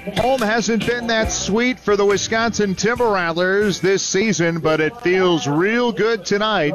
Home hasn't been that sweet for the Wisconsin Timber Rattlers this season, but it feels real good tonight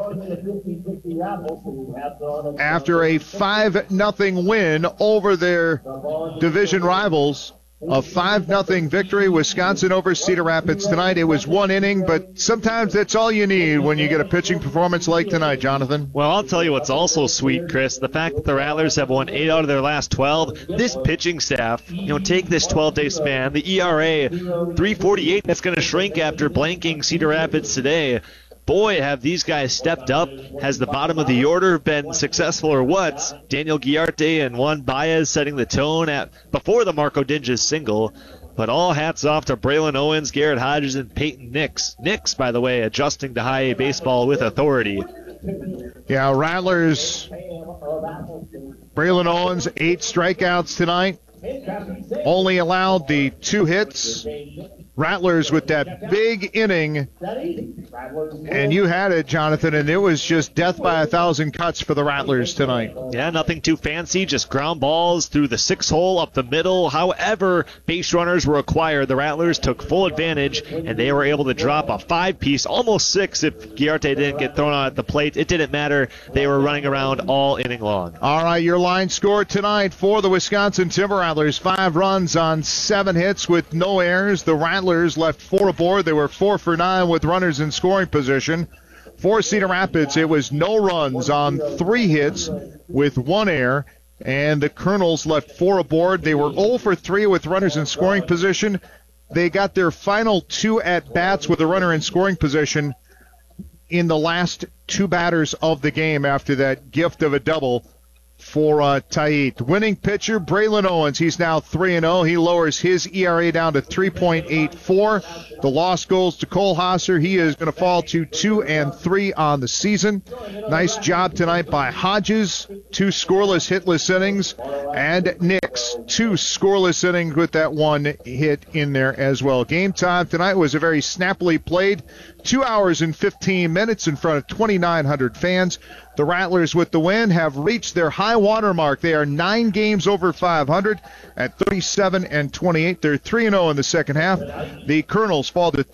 after a 5-0 win over their division rivals. A 5-0 victory, Wisconsin over Cedar Rapids tonight. It was one inning, but sometimes that's all you need when you get a pitching performance like tonight, Jonathan. Well, I'll tell you what's also sweet, Chris. The fact that the Rattlers have won 8 out of their last 12. This pitching staff, take this 12-day span. The ERA, 3.48, that's going to shrink after blanking Cedar Rapids today. Boy, have these guys stepped up. Has the bottom of the order been successful or what? Daniel Guillarte and Juan Baez setting the tone before the Marco Dinges single. But all hats off to Braylon Owens, Garrett Hodges, and Peyton Nix. Nix, by the way, adjusting to high A baseball with authority. Yeah, Rattlers. Braylon Owens, 8 strikeouts tonight. Only allowed the 2 hits. Rattlers with that big inning, and you had it, Jonathan, and it was just death by 1,000 cuts for the Rattlers tonight. Yeah, nothing too fancy, just ground balls through the 6-hole up the middle. However, base runners were acquired. The Rattlers took full advantage, and they were able to drop a 5-piece, almost 6 if Guillarte didn't get thrown out at the plate. It didn't matter. They were running around all inning long. All right, your line score tonight for the Wisconsin Timber Rattlers, 5 runs on 7 hits with no errors. The Rattlers left 4 aboard. They were 4 for 9 with runners in scoring position. For Cedar Rapids, it was no runs on 3 hits with 1 error. And the Colonels left 4 aboard. They were 0 for 3 with runners in scoring position. They got their final 2 at-bats with a runner in scoring position in the last 2 batters of the game after that gift of a double for Tait. Winning pitcher, Braylon Owens. He's now 3-0. He lowers his ERA down to 3.84. The loss goes to Cole Hosser. He is going to fall to 2-3 on the season. Nice job tonight by Hodges. 2 scoreless, hitless innings. And Nix, 2 scoreless innings with that 1 hit in there as well. Game time tonight was a very snappily played 2 hours and 15 minutes in front of 2,900 fans. The Rattlers, with the win, have reached their high water mark. They are 9 games over 500 at 37-28. They're 3-0 in the second half. The Colonels fall to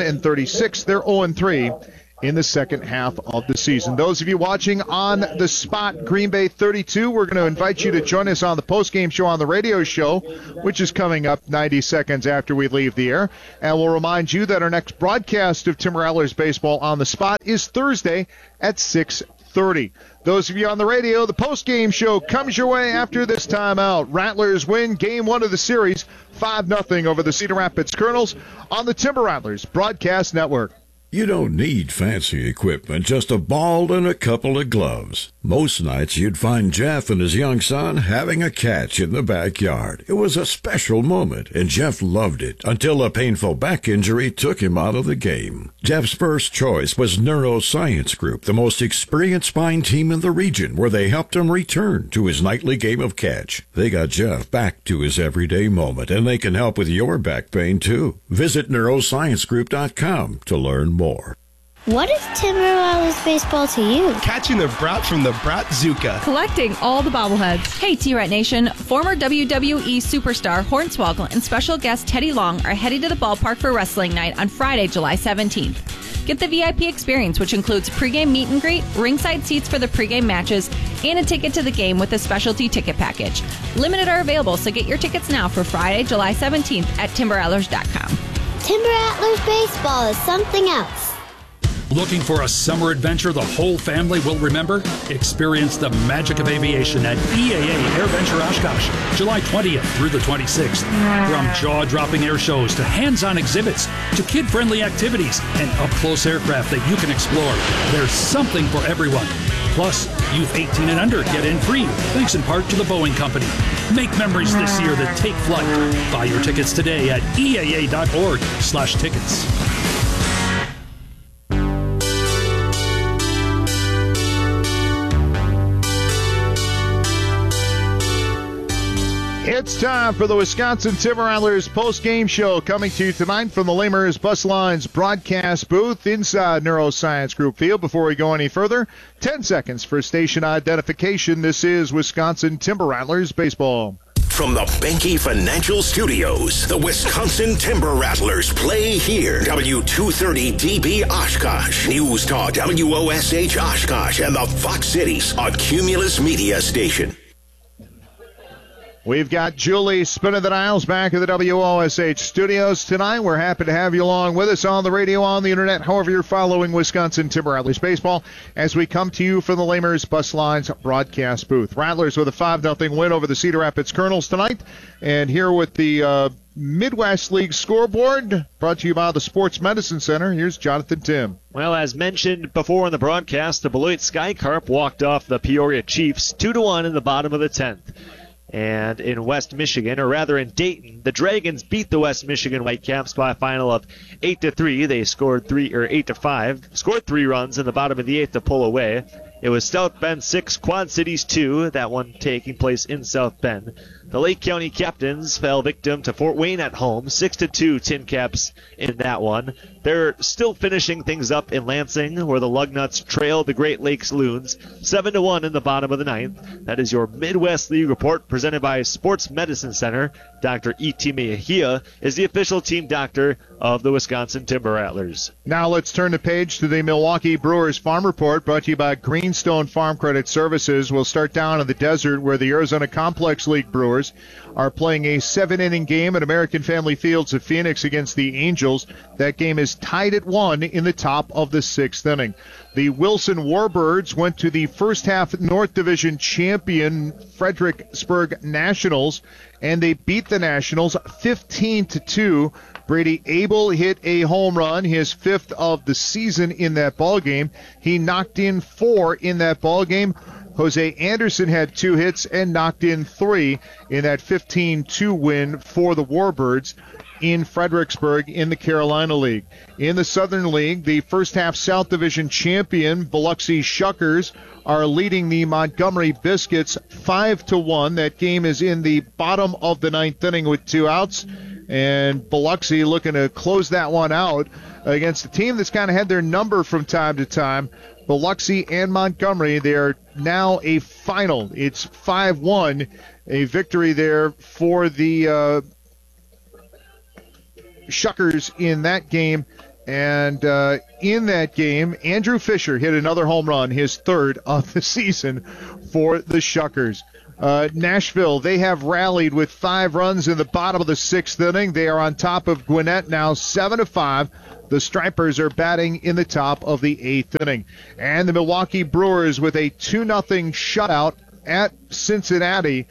31-36. They're 0-3 in the second half of the season. Those of you watching on the spot, Green Bay 32, we're going to invite you to join us on the postgame show on the radio show, which is coming up 90 seconds after we leave the air. And we'll remind you that our next broadcast of Timber Rattlers baseball on the spot is Thursday at 6:30. Those of you on the radio, the post-game show comes your way after this timeout. Rattlers win Game 1 of the series, 5-0 over the Cedar Rapids Colonels on the Timber Rattlers Broadcast Network. You don't need fancy equipment, just a ball and a couple of gloves. Most nights you'd find Jeff and his young son having a catch in the backyard. It was a special moment, and Jeff loved it until a painful back injury took him out of the game. Jeff's first choice was Neuroscience Group, the most experienced spine team in the region, where they helped him return to his nightly game of catch. They got Jeff back to his everyday moment, and they can help with your back pain, too. Visit neurosciencegroup.com to learn more. What is Timber Rattlers baseball to you? Catching the brat from the Bratzuka. Collecting all the bobbleheads. Hey, T-Rat Nation. Former WWE superstar Hornswoggle and special guest Teddy Long are heading to the ballpark for wrestling night on Friday, July 17th. Get the VIP experience, which includes pregame meet and greet, ringside seats for the pregame matches, and a ticket to the game with a specialty ticket package. Limited are available, so get your tickets now for Friday, July 17th at timberrattlers.com. Timber Rattlers baseball is something else. Looking for a summer adventure the whole family will remember? Experience the magic of aviation at EAA AirVenture Oshkosh, July 20th through the 26th. From jaw-dropping air shows to hands-on exhibits to kid-friendly activities and up-close aircraft that you can explore, there's something for everyone. Plus, youth 18 and under get in free, thanks in part to the Boeing Company. Make memories this year that take flight. Buy your tickets today at eaa.org/tickets. It's time for the Wisconsin Timber Rattlers post-game show, coming to you tonight from the Lamers Bus Lines broadcast booth inside Neuroscience Group Field. Before we go any further, 10 seconds for station identification. This is Wisconsin Timber Rattlers baseball. From the Benke Financial Studios, the Wisconsin Timber Rattlers play here. W230DB Oshkosh, News Talk WOSH Oshkosh, and the Fox Cities, a Cumulus Media station. We've got Julie spinning the dials back at the WOSH studios tonight. We're happy to have you along with us on the radio, on the internet, however you're following Wisconsin Timber Rattlers baseball as we come to you from the Lamers Bus Lines broadcast booth. Rattlers with a 5-0 win over the Cedar Rapids Colonels tonight. And here with the Midwest League scoreboard, brought to you by the Sports Medicine Center. Here's Jonathan Tim. Well, as mentioned before in the broadcast, the Beloit Skycarp walked off the Peoria Chiefs 2-1 in the bottom of the 10th. And in West Michigan, or rather in Dayton, the Dragons beat the West Michigan Whitecaps by a final of 8-3. They scored 8-5, scored 3 runs in the bottom of the 8th to pull away. It was South Bend 6, Quad Cities 2, that one taking place in South Bend. The Lake County Captains fell victim to Fort Wayne at home, 6-2 Tin Caps in that one. They're still finishing things up in Lansing, where the Lugnuts trailed the Great Lakes Loons, 7-1 in the bottom of the 9th. That is your Midwest League report presented by Sports Medicine Center. Dr. E.T. Mejia is the official team doctor of the Wisconsin Timber Rattlers. Now let's turn the page to the Milwaukee Brewers Farm Report, brought to you by Greenstone Farm Credit Services. We'll start down in the desert where the Arizona Complex League Brewers are playing a 7-inning game at American Family Fields of Phoenix against the Angels. That game is tied at 1 in the top of the 6th inning. The Wilson Warbirds went to the first half North Division champion Fredericksburg Nationals, and they beat the Nationals 15-2. Brady Abel hit a home run, his 5th of the season in that ball game. He knocked in 4 in that ball game. Jose Anderson had 2 hits and knocked in 3 in that 15-2 win for the Warbirds in Fredericksburg in the Carolina League. In the Southern League, the first half South Division champion Biloxi Shuckers are leading the Montgomery Biscuits 5-1. That game is in the bottom of the 9th inning with 2 outs. And Biloxi looking to close that one out against a team that's kind of had their number from time to time. Biloxi and Montgomery, they are now a final. It's 5-1, a victory there for the Shuckers in that game. And in that game, Andrew Fisher hit another home run, his 3rd of the season for the Shuckers. Nashville, they have rallied with 5 runs in the bottom of the 6th inning. They are on top of Gwinnett now 7-5. The Stripers are batting in the top of the 8th inning. And the Milwaukee Brewers with a 2-0 shutout at Cincinnati.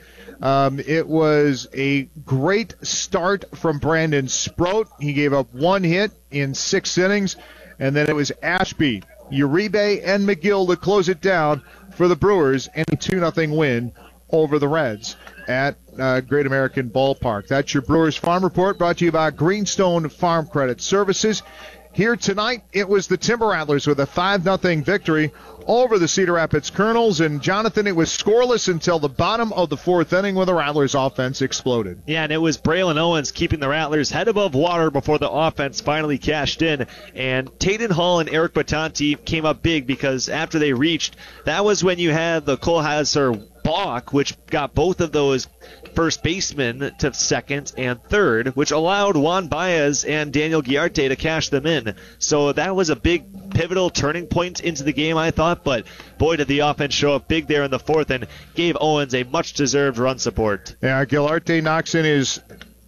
It was a great start from Brandon Sproat. He gave up 1 hit in 6 innings. And then it was Ashby, Uribe, and McGill to close it down for the Brewers, and a 2-0 win over the Reds at Great American Ballpark. That's your Brewers Farm Report, brought to you by Greenstone Farm Credit Services. Here tonight, it was the Timber Rattlers with a 5-0 victory over the Cedar Rapids Colonels. And, Jonathan, it was scoreless until the bottom of the 4th inning when the Rattlers' offense exploded. Yeah, and it was Braylon Owens keeping the Rattlers head above water before the offense finally cashed in. And Tayden Hall and Eric Batanti came up big because after they reached, that was when you had the Kohlhauser balk, which got both of those first basemen to 2nd and 3rd, which allowed Juan Baez and Daniel Guiarte to cash them in. So that was a big pivotal turning point into the game, I thought, but boy, did the offense show up big there in the 4th and gave Owens a much-deserved run support. Yeah, Guiarte knocks in his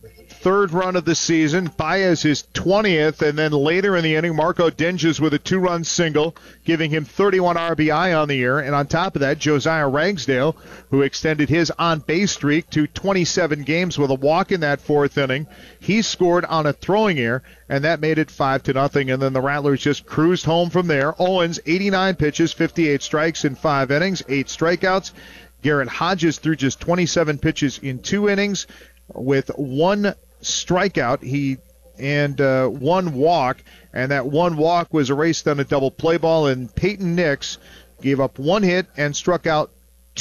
3rd run of the season. Baez his 20th, and then later in the inning, Marco Dinges with a 2-run single, giving him 31 RBI on the year. And on top of that, Josiah Ragsdale, who extended his on-base streak to 27 games with a walk in that 4th inning. He scored on a throwing error, and that made it 5-0. And then the Rattlers just cruised home from there. Owens, 89 pitches, 58 strikes in 5 innings, 8 strikeouts. Garrett Hodges threw just 27 pitches in 2 innings with 1 strikeout, and 1 walk, and that 1 walk was erased on a double play ball, and Peyton Nix gave up 1 hit and struck out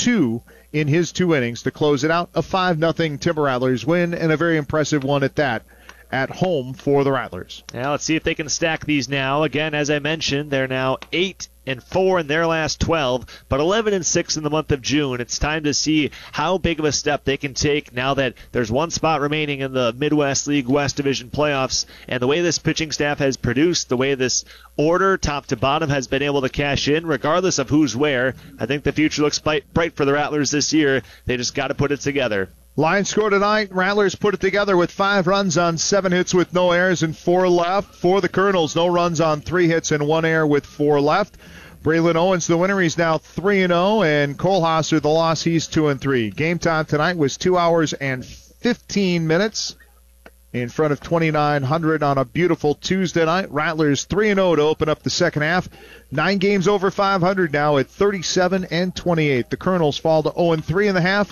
2 in his 2 innings to close it out. A 5-0 Timber Rattlers win, and a very impressive one at that, at home for the Rattlers. Now let's see if they can stack these now. Again, as I mentioned, they're now 8 8-4 in their last 12, but 11-6 in the month of June. It's time to see how big of a step they can take now that there's one spot remaining in the Midwest League West Division playoffs. And the way this pitching staff has produced, the way this order, top to bottom, has been able to cash in, regardless of who's where, I think the future looks bright for the Rattlers this year. They just got to put it together. Line score tonight, Rattlers put it together with 5 runs on 7 hits with no errors and 4 left. For the Colonels, no runs on 3 hits and 1 error with 4 left. Braylon Owens, the winner, he's now 3-0, and Cole Hosser, the loss, he's 2-3. Game time tonight was 2 hours and 15 minutes in front of 2,900 on a beautiful Tuesday night. Rattlers 3-0 to open up the second half. 9 games over 500 now at 37-28. The Colonels fall to 0-3 in the half.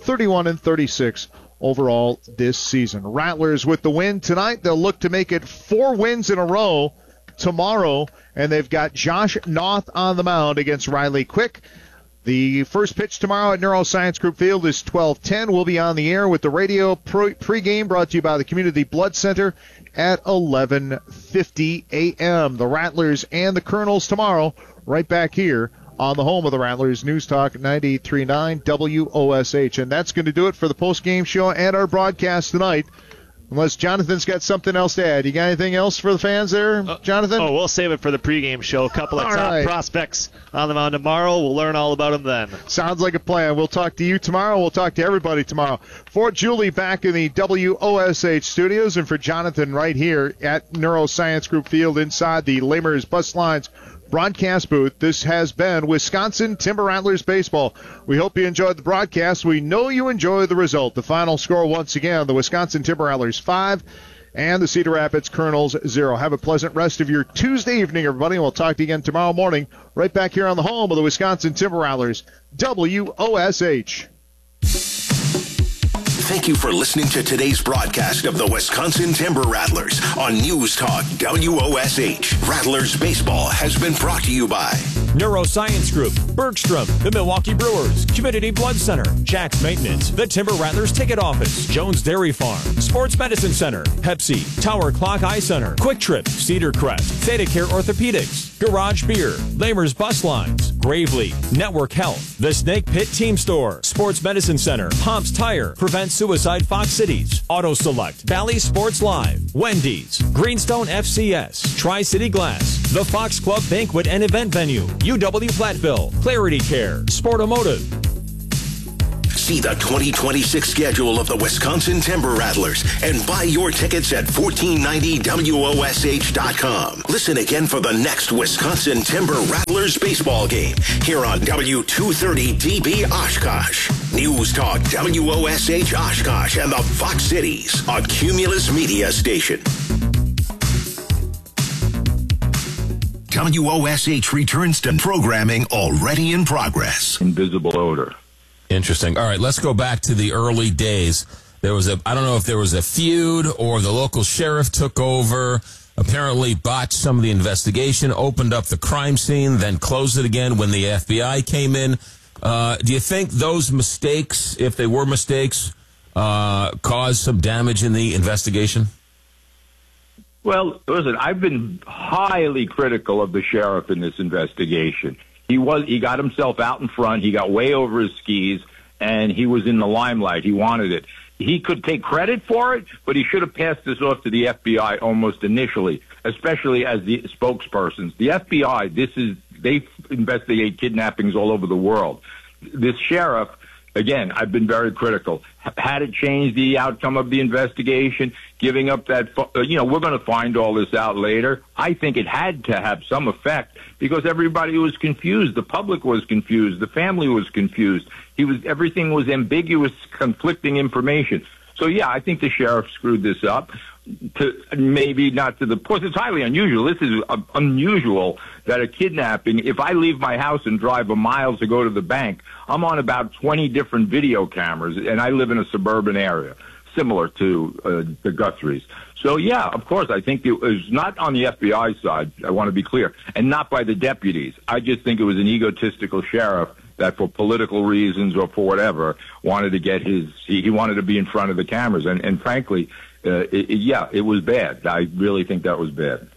31-36 overall this season. Rattlers with the win tonight. They'll look to make it 4 wins in a row tomorrow, and they've got Josh Noth on the mound against Riley Quick. The first pitch tomorrow at Neuroscience Group Field is 12:10. We'll be on the air with the radio pregame brought to you by the Community Blood Center at 11:50 a.m. The Rattlers and the Colonels tomorrow right back here on the home of the Rattlers, News Talk 93.9 WOSH. And that's going to do it for the post-game show and our broadcast tonight. Unless Jonathan's got something else to add. You got anything else for the fans there, Jonathan? We'll save it for the pregame show. A couple of top prospects on the mound tomorrow. We'll learn all about them then. Sounds like a plan. We'll talk to you tomorrow. We'll talk to everybody tomorrow. For Julie back in the WOSH studios, and for Jonathan right here at Neuroscience Group Field inside the Lamers Bus Lines broadcast booth, this has been Wisconsin Timber Rattlers baseball. We hope you enjoyed the broadcast. We know you enjoyed the result. The final score once again, the Wisconsin Timber Rattlers 5 and the Cedar Rapids Colonels 0. Have a pleasant rest of your Tuesday evening, everybody. We'll talk to you again tomorrow morning right back here on the home of the Wisconsin Timber Rattlers, WOSH. Thank you for listening to today's broadcast of the Wisconsin Timber Rattlers on News Talk WOSH. Rattlers baseball has been brought to you by Neuroscience Group, Bergstrom, the Milwaukee Brewers, Community Blood Center, Jack's Maintenance, the Timber Rattlers Ticket Office, Jones Dairy Farm, Sports Medicine Center, Pepsi, Tower Clock Eye Center, Quick Trip, Cedar Crest, Theta Care Orthopedics, Garage Beer, Lamers Bus Lines, Gravely, Network Health, the Snake Pit Team Store, Sports Medicine Center, Pomps Tire, Prevent Suicide Fox Cities, Auto Select, Valley Sports Live, Wendy's, Greenstone FCS, Tri-City Glass, the Fox Club Banquet and Event Venue, UW Platteville, Clarity Care, Sportomotive. See the 2026 schedule of the Wisconsin Timber Rattlers and buy your tickets at 1490WOSH.com. Listen again for the next Wisconsin Timber Rattlers baseball game here on W230DB Oshkosh. News Talk WOSH Oshkosh and the Fox Cities, a Cumulus Media station. WOSH returns to programming already in progress. Invisible odor. Interesting. All right, let's go back to the early days. I don't know if there was a feud or the local sheriff took over, apparently botched some of the investigation, opened up the crime scene, then closed it again when the FBI came in. Do you think those mistakes, if they were mistakes, caused some damage in the investigation? Well, listen, I've been highly critical of the sheriff in this investigation. He got himself out in front. He got way over his skis, and he was in the limelight. He wanted it. He could take credit for it, but he should have passed this off to the FBI almost initially, especially as the spokespersons. The FBI, they investigate kidnappings all over the world. This sheriff, again, I've been very critical. Had it changed the outcome of the investigation, giving up that, we're going to find all this out later. I think it had to have some effect because everybody was confused. The public was confused. The family was confused. Everything was ambiguous, conflicting information. So, yeah, I think the sheriff screwed this up. Maybe not to the point. It's highly unusual. This is unusual that a kidnapping, if I leave my house and drive a mile to go to the bank, I'm on about 20 different video cameras, and I live in a suburban area, similar to the Guthries. So, yeah, of course, I think it was not on the FBI side, I want to be clear, and not by the deputies. I just think it was an egotistical sheriff that for political reasons or for whatever wanted to get he wanted to be in front of the cameras. And frankly, it was bad. I really think that was bad.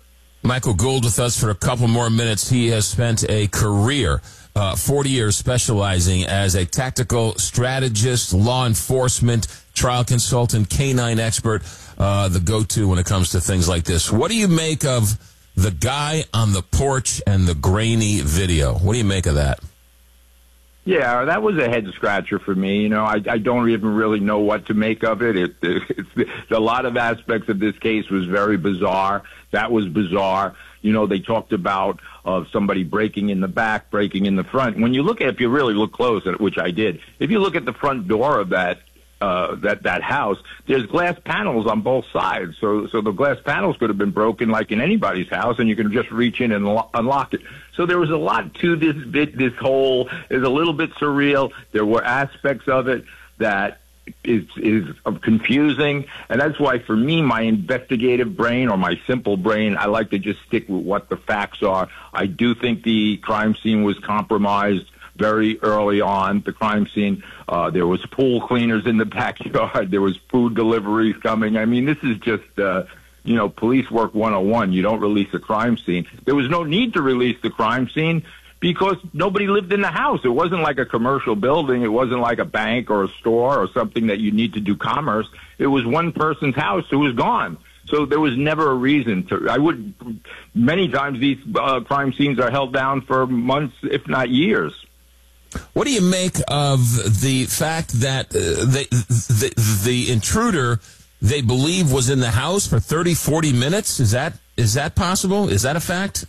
Michael Gould with us for a couple more minutes. He has spent a career, 40 years, specializing as a tactical strategist, law enforcement, trial consultant, canine expert, the go-to when it comes to things like this. What do you make of the guy on the porch and the grainy video? What do you make of that? Yeah, that was a head-scratcher for me. You know, I don't even really know what to make of it. A lot of aspects of this case was very bizarre. That was bizarre. You know, they talked about somebody breaking in the back, breaking in the front. When you look at, if you really look close at it, which I did, if you look at the front door of that house, there's glass panels on both sides. So the glass panels could have been broken like in anybody's house, and you can just reach in and unlock it. So there was a lot to this bit. This whole is a little bit surreal. There were aspects of it that is confusing, and that's why for me, my investigative brain or my simple brain, I like to just stick with what the facts are. I do think the crime scene was compromised very early on. The crime scene, there was pool cleaners in the backyard. There was food deliveries coming. I mean, this is just, police work 101. You don't release a crime scene. There was no need to release the crime scene because nobody lived in the house. It wasn't like a commercial building. It wasn't like a bank or a store or something that you need to do commerce. It was one person's house who was gone. So there was never a reason to. Many times these crime scenes are held down for months, if not years. What do you make of the fact that the intruder, they believe, was in the house for 30, 40 minutes? Is that possible? Is that a fact?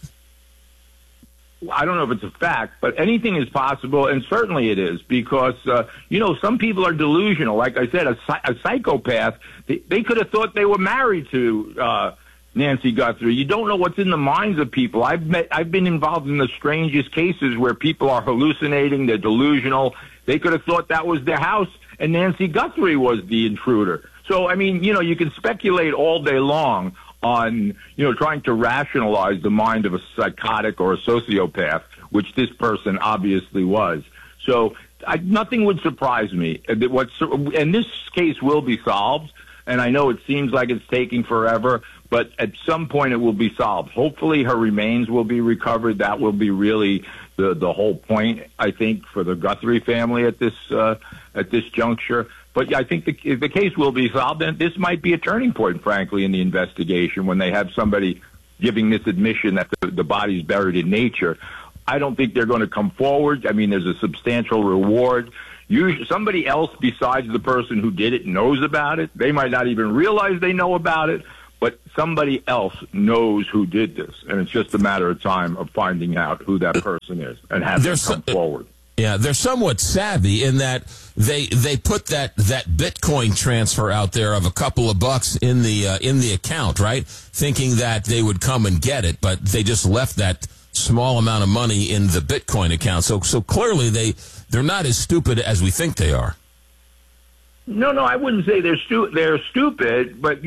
I don't know if it's a fact, but anything is possible, and certainly it is, because, some people are delusional. Like I said, a psychopath, they could have thought they were married to Nancy Guthrie. You don't know what's in the minds of people. I've been involved in the strangest cases where people are hallucinating, they're delusional. They could have thought that was their house, and Nancy Guthrie was the intruder. So, I mean, you can speculate all day long on, trying to rationalize the mind of a psychotic or a sociopath, which this person obviously was. So nothing would surprise me. And this case will be solved, and I know it seems like it's taking forever, but at some point it will be solved. Hopefully her remains will be recovered. That will be really the whole point, I think, for the Guthrie family at this juncture. But I think the case will be solved, and this might be a turning point, frankly, in the investigation when they have somebody giving this admission that the body's buried in nature. I don't think they're going to come forward. I mean, there's a substantial reward. Usually, somebody else besides the person who did it knows about it. They might not even realize they know about it, but somebody else knows who did this, and it's just a matter of time of finding out who that person is and have them come forward. Yeah, they're somewhat savvy in that they put that Bitcoin transfer out there of a couple of bucks in the account, right? Thinking that they would come and get it, but they just left that small amount of money in the Bitcoin account. So clearly they're not as stupid as we think they are. No, I wouldn't say they're stupid, but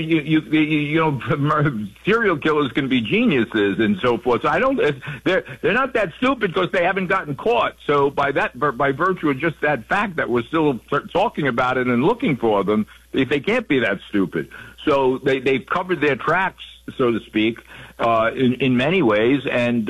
serial killers can be geniuses and so forth. So they're not that stupid because they haven't gotten caught. So by virtue of just that fact that we're still talking about it and looking for them, they can't be that stupid. So they've covered their tracks, so to speak, in many ways, and.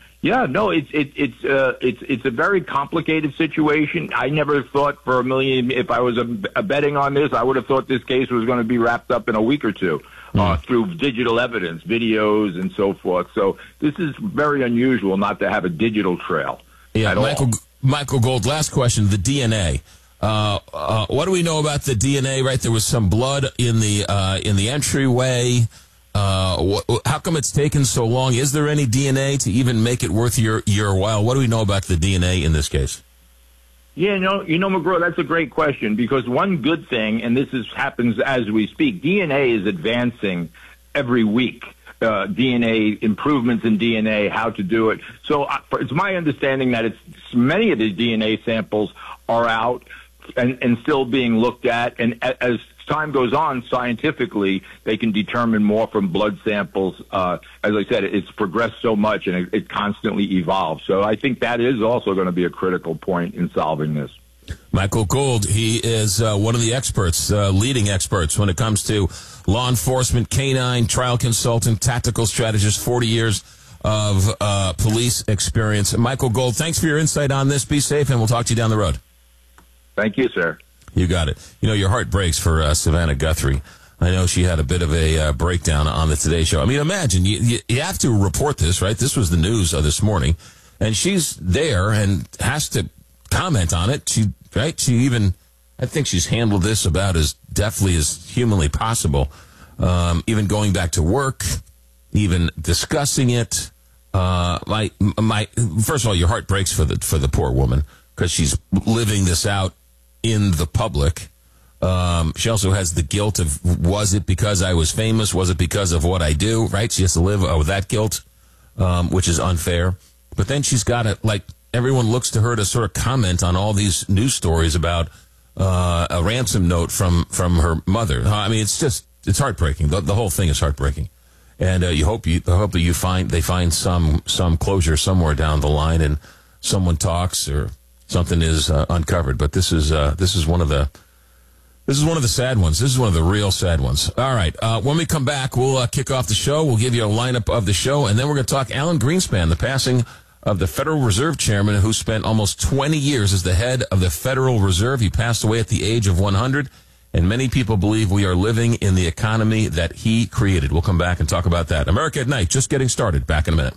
It's a very complicated situation. I never thought for a million, if I was betting on this, I would have thought this case was going to be wrapped up in a week or two through digital evidence, videos, and so forth. So this is very unusual not to have a digital trail. Yeah, Michael Gould, last question, the DNA. What do we know about the DNA, right? There was some blood in the entryway. How come it's taken so long? Is there any DNA to even make it worth your while? What do we know about the DNA in this case? Yeah, McGraw, that's a great question, because one good thing, and this happens as we speak, DNA is advancing every week. DNA improvements in DNA, how to do it. So it's my understanding that many of the DNA samples are out and still being looked at, and as time goes on, scientifically, they can determine more from blood samples. As I said, it's progressed so much, and it constantly evolves. So I think that is also going to be a critical point in solving this. Michael Gould, he is one of the experts, leading experts when it comes to law enforcement, canine, trial consultant, tactical strategist, 40 years of police experience. Michael Gould, thanks for your insight on this. Be safe, and we'll talk to you down the road. Thank you, sir. You got it. You know, your heart breaks for Savannah Guthrie. I know she had a bit of a breakdown on the Today Show. I mean, imagine, you have to report this, right? This was the news this morning, and she's there and has to comment on it. She even, I think she's handled this about as deftly as humanly possible. Even going back to work, even discussing it. First of all, your heart breaks for the poor woman because she's living this out in the public. She also has the guilt of, was it because I was famous? Was it because of what I do? Right? She has to live with that guilt, which is unfair. But then she's got to, everyone looks to her to sort of comment on all these news stories about a ransom note from her mother. I mean, it's heartbreaking. The whole thing is heartbreaking. And I hope that they find some closure somewhere down the line, and someone talks or something is uncovered. But this is one of the sad ones. This is one of the real sad ones. All right. When we come back, we'll kick off the show. We'll give you a lineup of the show, and then we're going to talk Alan Greenspan, the passing of the Federal Reserve Chairman, who spent almost 20 years as the head of the Federal Reserve. He passed away at the age of 100, and many people believe we are living in the economy that he created. We'll come back and talk about that. America at Night, just getting started. Back in a minute.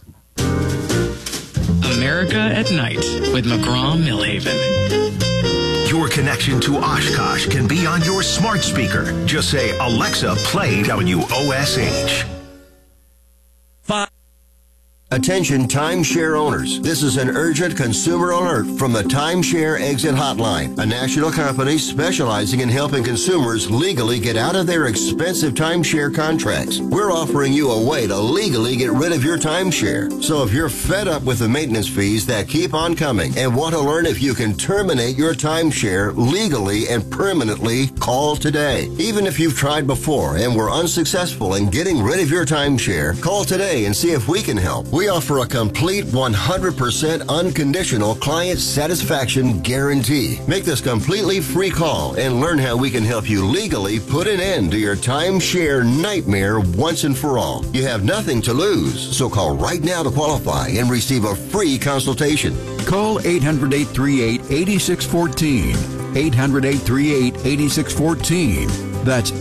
America at Night with McGraw-Millhaven. Your connection to Oshkosh can be on your smart speaker. Just say, Alexa, play WOSH. Attention timeshare owners. This is an urgent consumer alert from the Timeshare Exit Hotline, a national company specializing in helping consumers legally get out of their expensive timeshare contracts. We're offering you a way to legally get rid of your timeshare. So if you're fed up with the maintenance fees that keep on coming and want to learn if you can terminate your timeshare legally and permanently, call today. Even if you've tried before and were unsuccessful in getting rid of your timeshare, call today and see if we can help. We offer a complete 100% unconditional client satisfaction guarantee. Make this completely free call and learn how we can help you legally put an end to your timeshare nightmare once and for all. You have nothing to lose, so call right now to qualify and receive a free consultation. Call 800-838-8614. 800-838-8614. That's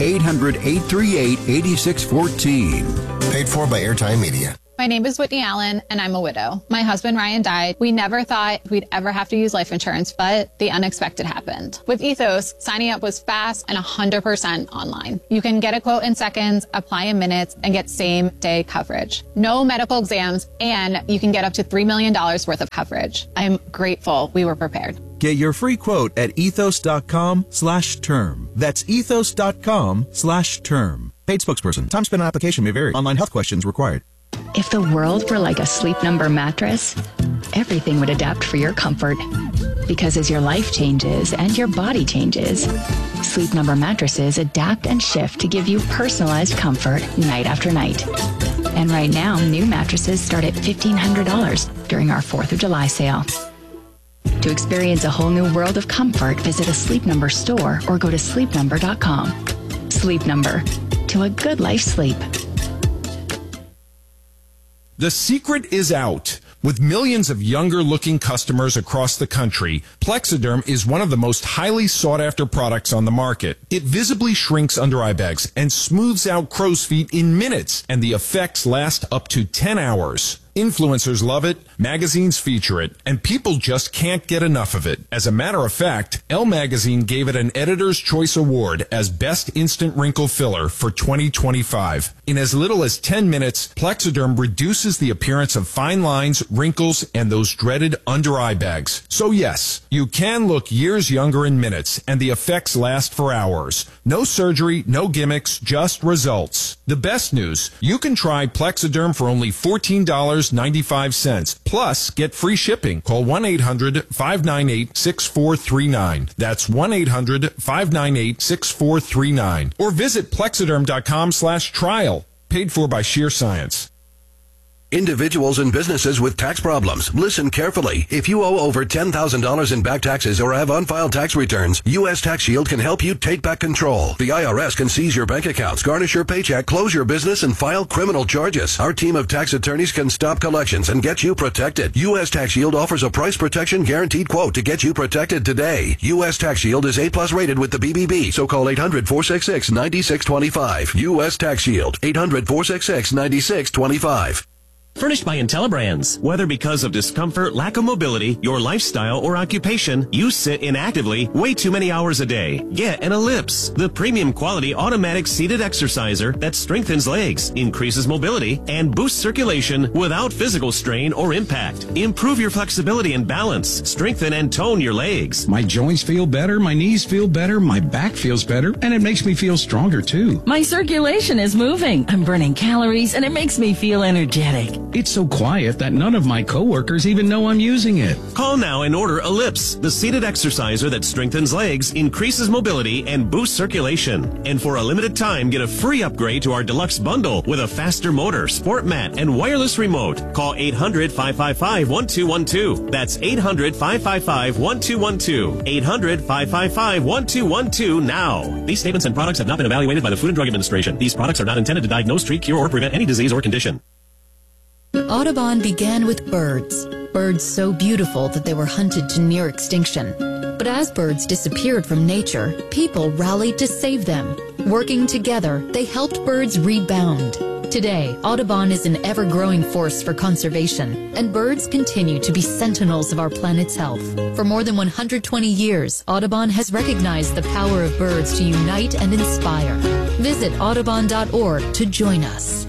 800-838-8614. Paid for by Airtime Media. My name is Whitney Allen, and I'm a widow. My husband, Ryan, died. We never thought we'd ever have to use life insurance, but the unexpected happened. With Ethos, signing up was fast and 100% online. You can get a quote in seconds, apply in minutes, and get same-day coverage. No medical exams, and you can get up to $3 million worth of coverage. I'm grateful we were prepared. Get your free quote at ethos.com/term. That's ethos.com/term. Paid spokesperson. Time spent on application may vary. Online health questions required. If the world were like a Sleep Number mattress, everything would adapt for your comfort. Because as your life changes and your body changes, Sleep Number mattresses adapt and shift to give you personalized comfort night after night. And right now, new mattresses start at $1,500 during our 4th of July sale. To experience a whole new world of comfort, visit a Sleep Number store or go to sleepnumber.com. Sleep Number. To a good night's sleep. The secret is out. With millions of younger-looking customers across the country, Plexiderm is one of the most highly sought-after products on the market. It visibly shrinks under eye bags and smooths out crow's feet in minutes, and the effects last up to 10 hours. Influencers love it, magazines feature it, and people just can't get enough of it. As a matter of fact, Elle Magazine gave it an Editor's Choice Award as Best Instant Wrinkle Filler for 2025. In as little as 10 minutes, Plexiderm reduces the appearance of fine lines, wrinkles, and those dreaded under-eye bags. So yes, you can look years younger in minutes, and the effects last for hours. No surgery, no gimmicks, just results. The best news, you can try Plexiderm for only $14.95. Plus, get free shipping. Call 1-800-598-6439. That's 1-800-598-6439. Or visit Plexiderm.com/trial. Paid for by Sheer Science. Individuals and businesses with tax problems, listen carefully. If you owe over $10,000 in back taxes or have unfiled tax returns, U.S. Tax Shield can help you take back control. The IRS can seize your bank accounts, garnish your paycheck, close your business, and file criminal charges. Our team of tax attorneys can stop collections and get you protected. U.S. Tax Shield offers a price protection guaranteed quote to get you protected today. U.S. Tax Shield is A+ rated with the BBB, so call 800-466-9625. U.S. Tax Shield, 800-466-9625. Furnished by IntelliBrands. Whether because of discomfort, lack of mobility, your lifestyle, or occupation, you sit inactively way too many hours a day. Get an Ellipse, the premium quality automatic seated exerciser that strengthens legs, increases mobility, and boosts circulation without physical strain or impact. Improve your flexibility and balance. Strengthen and tone your legs. My joints feel better, my knees feel better, my back feels better, and it makes me feel stronger too. My circulation is moving. I'm burning calories, and it makes me feel energetic. It's so quiet that none of my coworkers even know I'm using it. Call now and order Ellipse, the seated exerciser that strengthens legs, increases mobility, and boosts circulation. And for a limited time, get a free upgrade to our deluxe bundle with a faster motor, sport mat, and wireless remote. Call 800-555-1212. That's 800-555-1212. 800-555-1212 now. These statements and products have not been evaluated by the Food and Drug Administration. These products are not intended to diagnose, treat, cure, or prevent any disease or condition. Audubon began with birds. Birds so beautiful that they were hunted to near extinction. But as birds disappeared from nature, people rallied to save them. Working together, they helped birds rebound. Today, Audubon is an ever-growing force for conservation, and birds continue to be sentinels of our planet's health. For more than 120 years, Audubon has recognized the power of birds to unite and inspire. Visit audubon.org to join us.